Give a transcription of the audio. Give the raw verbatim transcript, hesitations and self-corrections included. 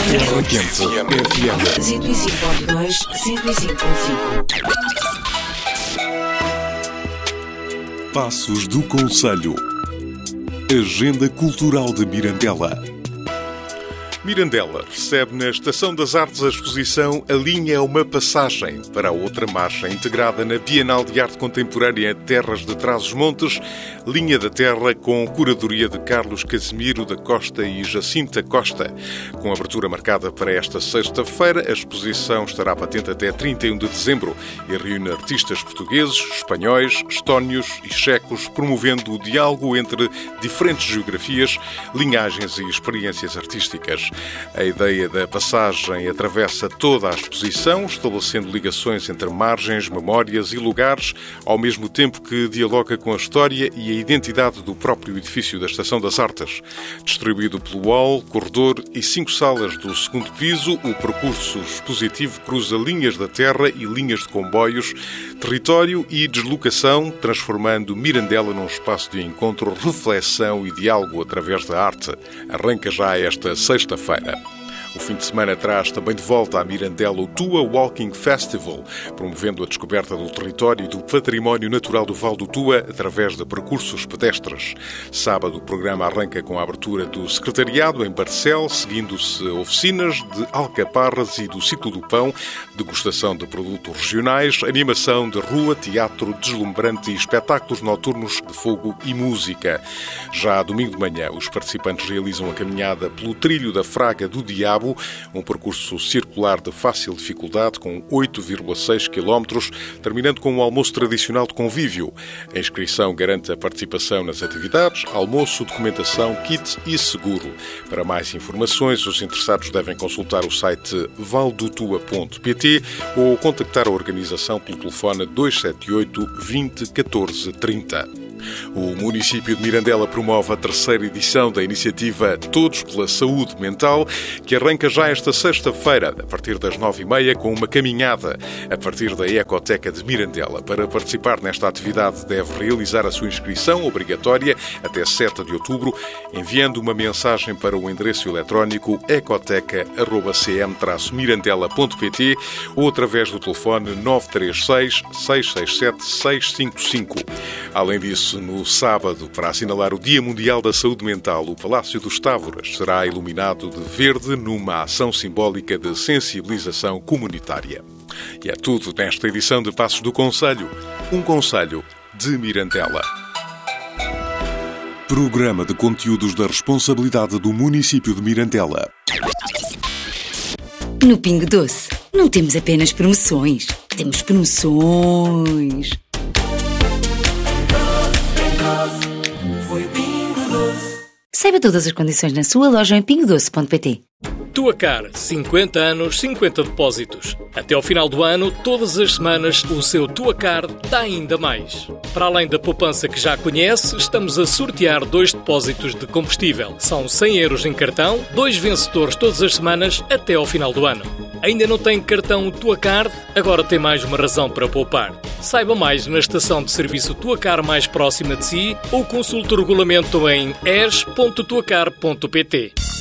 Terra Quente F M cento e cinco ponto dois, cento e cinco ponto cinco. Passos do Conselho. Agenda Cultural de Mirandela. Mirandela recebe na Estação das Artes a exposição A Linha é uma Passagem para a outra marcha, integrada na Bienal de Arte Contemporânea Terras de Trás-os-Montes, Linha da Terra, com curadoria de Carlos Casimiro da Costa e Jacinta Costa. Com abertura marcada para esta sexta-feira, a exposição estará patente até trinta e um de dezembro e reúne artistas portugueses, espanhóis, estónios e checos, promovendo o diálogo entre diferentes geografias, linhagens e experiências artísticas. A ideia da passagem atravessa toda a exposição, estabelecendo ligações entre margens, memórias e lugares, ao mesmo tempo que dialoga com a história e a identidade do próprio edifício da Estação das Artes. Distribuído pelo hall, corredor e cinco salas do segundo piso, o percurso expositivo cruza linhas da terra e linhas de comboios, território e deslocação, transformando Mirandela num espaço de encontro, reflexão e diálogo através da arte. Arranca já esta sexta-feira. O fim de semana traz também de volta à Mirandela o Tua Walking Festival, promovendo a descoberta do território e do património natural do Val do Tua através de percursos pedestres. Sábado, o programa arranca com a abertura do secretariado em Barcel, seguindo-se oficinas de alcaparras e do ciclo do pão, degustação de produtos regionais, animação de rua, teatro deslumbrante e espetáculos noturnos de fogo e música. Já domingo de manhã, os participantes realizam a caminhada pelo trilho da Fraga do Diabo, um percurso circular de fácil dificuldade com oito vírgula seis quilómetros, terminando com um almoço tradicional de convívio. A inscrição garante a participação nas atividades, almoço, documentação, kit e seguro. Para mais informações, os interessados devem consultar o site valdotua ponto pt ou contactar a organização pelo telefone dois sete oito, vinte, catorze, trinta. O município de Mirandela promove a terceira edição da iniciativa Todos pela Saúde Mental, que arranca já esta sexta-feira, a partir das nove e meia, com uma caminhada a partir da Ecoteca de Mirandela. Para participar nesta atividade, deve realizar a sua inscrição obrigatória até sete de outubro, enviando uma mensagem para o endereço eletrónico ecoteca arroba c m traço mirandela ponto pt ou através do telefone nove três seis, seis seis sete, seis cinco cinco. Além disso, no sábado, para assinalar o Dia Mundial da Saúde Mental, o Palácio dos Távoras será iluminado de verde numa ação simbólica de sensibilização comunitária. E é tudo nesta edição de Passos do Conselho, um conselho de Mirandela. Programa de conteúdos da responsabilidade do município de Mirandela. No Pingo Doce, não temos apenas promoções, temos promoções. Saiba todas as condições na sua loja em pingo doce ponto pt. Tua Car, cinquenta anos, cinquenta depósitos. Até ao final do ano, todas as semanas, o seu Tua Car dá ainda mais. Para além da poupança que já conhece, estamos a sortear dois depósitos de combustível. São cem euros em cartão, dois vencedores todas as semanas até ao final do ano. Ainda não tem cartão Tua Car? Agora tem mais uma razão para poupar. Saiba mais na estação de serviço Tua Car mais próxima de si ou consulte o regulamento em e r s ponto tua car ponto pt.